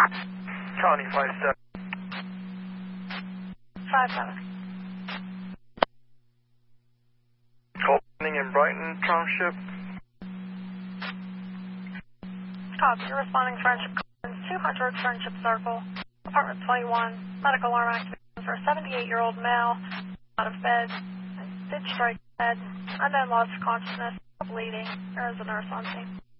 County 57. 57. Calling in Brighton Township. Copy. You're responding Friendship Commons, 200 Friendship Circle, apartment 21. Medical alarm activation for a 78-year-old male out of bed. Did strike head. Unknown loss of consciousness. Bleeding. There is a nurse on scene.